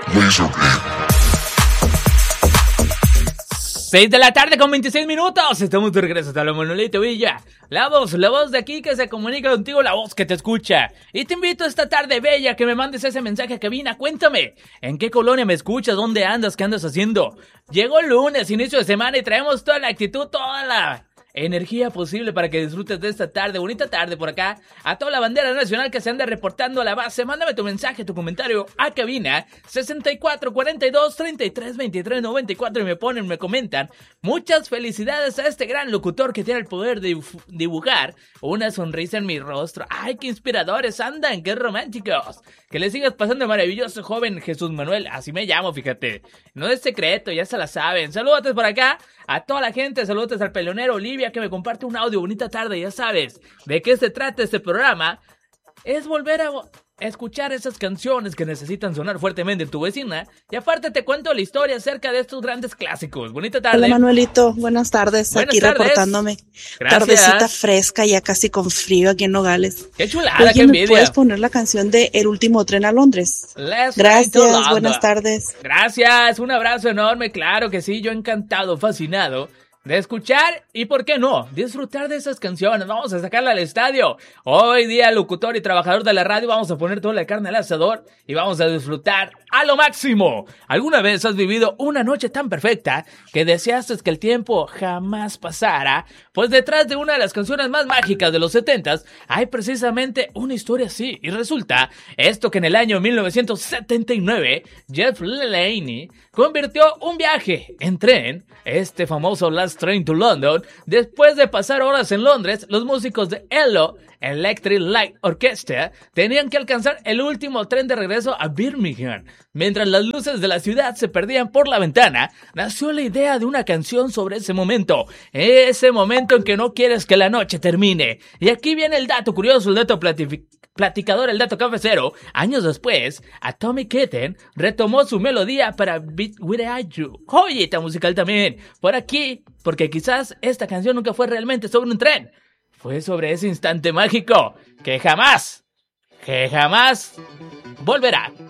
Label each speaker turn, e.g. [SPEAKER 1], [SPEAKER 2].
[SPEAKER 1] Laserbeam.
[SPEAKER 2] 6 de la tarde con 26 minutos. Estamos de regreso hasta la Manolito Villa. La voz de aquí que se comunica contigo, la voz que te escucha. Y te invito esta tarde bella que me mandes ese mensaje a cabina. Cuéntame, ¿en qué colonia me escuchas? ¿Dónde andas? ¿Qué andas haciendo? Llegó el lunes, inicio de semana, y traemos toda la actitud, toda la energía posible para que disfrutes de esta tarde, bonita tarde por acá. A toda la bandera nacional que se anda reportando a la base, mándame tu mensaje, tu comentario a cabina 64 42 33 23 94 y me comentan. Muchas felicidades a este gran locutor que tiene el poder de dibujar una sonrisa en mi rostro. Ay, qué inspiradores andan, qué románticos. Que le sigas pasando maravilloso, joven Jesús Manuel. Así me llamo, fíjate. No es secreto, ya se la saben. Saludos por acá a toda la gente, saludos al pelonero Olivia que me comparte un audio. Bonita tarde, ya sabes de qué se trata este programa. Es volver a escuchar esas canciones que necesitan sonar fuertemente en tu vecina. Y aparte te cuento la historia acerca de estos grandes clásicos. Bonita tarde.
[SPEAKER 3] Hola Manuelito, buenas tardes.
[SPEAKER 2] Buenas
[SPEAKER 3] aquí
[SPEAKER 2] tardes.
[SPEAKER 3] Reportándome.
[SPEAKER 2] Gracias.
[SPEAKER 3] Tardecita fresca, ya casi con frío aquí en Nogales.
[SPEAKER 2] Qué chulada,
[SPEAKER 3] Oye,
[SPEAKER 2] qué
[SPEAKER 3] ¿me
[SPEAKER 2] envidia.
[SPEAKER 3] puedes poner la canción de El último tren a Londres? Gracias, buenas tardes.
[SPEAKER 2] Gracias, un abrazo enorme, claro que sí, yo encantado, fascinado de escuchar y, ¿por qué no?, disfrutar de esas canciones. Vamos a sacarla al estadio. Hoy día, locutor y trabajador de la radio, vamos a poner toda la carne al asador y vamos a disfrutar a lo máximo. ¿Alguna vez has vivido una noche tan perfecta que deseaste que el tiempo jamás pasara? Pues detrás de una de las canciones más mágicas de los 70s hay precisamente una historia así. Y resulta esto que en el año 1979 Jeff Lilley convirtió un viaje en tren, este famoso Last Train to London. Después de pasar horas en Londres, los músicos de ELO, Electric Light Orchestra, tenían que alcanzar el último tren de regreso a Birmingham. Mientras las luces de la ciudad se perdían por la ventana, nació la idea de una canción sobre ese momento en que no quieres que la noche termine. Y aquí viene el dato curioso, el dato platicador, el dato cafecero. Años después, Atomic Kitten retomó su melodía para Beat With You. Joyita musical también. Por aquí, porque quizás esta canción nunca fue realmente sobre un tren. Fue sobre ese instante mágico que jamás volverá.